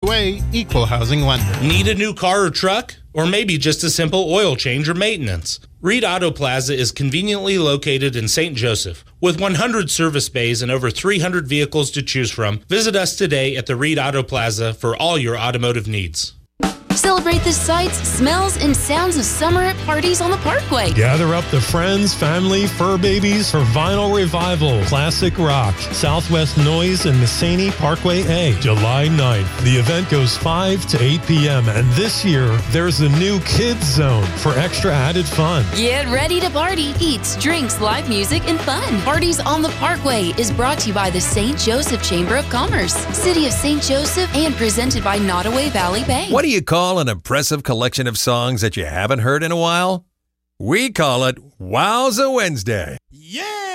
Parkway, Equal Housing Lender. Need a new car or truck? Or maybe just a simple oil change or maintenance? Reed Auto Plaza is conveniently located in St. Joseph. With 100 service bays and over 300 vehicles to choose from, visit us today at the Reed Auto Plaza for all your automotive needs. Celebrate the sights, smells, and sounds of summer at parties on the Parkway. Gather up the friends, family, fur babies for Vinyl Revival, Classic Rock, Southwest Noise, and Mississini Parkway A, July 9th. The event goes 5 to 8 p.m., and this year, there's a new Kids Zone for extra added fun. Get ready to party. Eats, drinks, live music, and fun. Parties on the Parkway is brought to you by the St. Joseph Chamber of Commerce, City of St. Joseph, and presented by Nottoway Valley Bank. What do you call an impressive collection of songs that you haven't heard in a while? We call it Wowza Wednesday. Yeah!